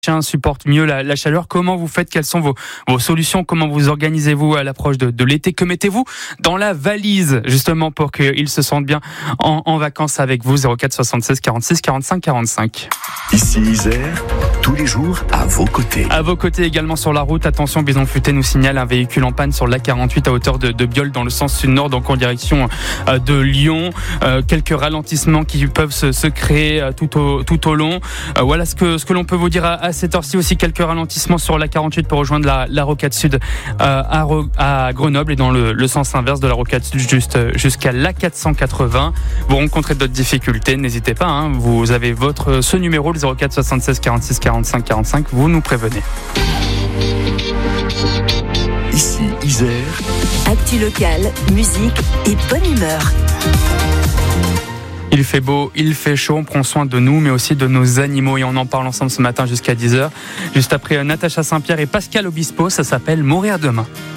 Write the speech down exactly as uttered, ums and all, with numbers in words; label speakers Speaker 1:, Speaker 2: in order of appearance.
Speaker 1: chiens supportent mieux la, la chaleur. Comment vous faites? Quelles sont vos, vos solutions? Comment vous organisez-vous à l'approche de, de l'été? Que mettez-vous dans la valise justement pour qu'ils se sentent bien en, en vacances avec vous? Zéro quatre soixante-seize quarante-six quarante-cinq quarante-cinq.
Speaker 2: Ici Isère, tous les jours à vos côtés.
Speaker 1: À vos côtés également sur la route. Attention, Bison Futé nous signale un véhicule en panne sur l'A quarante-huit à hauteur de, de Biol dans le sens sud-nord, donc en direction euh, de Lyon. Euh, quelques ralentissements qui peuvent se, se créer euh, tout au tout au long. Euh, voilà ce que ce que l'on peut vous dire à, à cette heure-ci. Aussi quelques ralentissements sur l'A quarante-huit pour rejoindre la, la rocade sud euh, à, à Grenoble et dans le, le sens inverse de la rocade sud juste jusqu'à l'A quatre cent quatre-vingts. Vous rencontrez d'autres difficultés, n'hésitez pas. Hein, vous avez votre ce numéro le zéro quatre soixante-seize quarante-six quarante-cinq quarante-cinq. Vous nous prévenez.
Speaker 2: Ici Isère.
Speaker 3: Actu locale, musique et bonne humeur.
Speaker 1: Il fait beau, il fait chaud, on prend soin de nous, mais aussi de nos animaux. Et on en parle ensemble ce matin jusqu'à dix heures. Juste après Natacha Saint-Pierre et Pascal Obispo, ça s'appelle Mourir demain.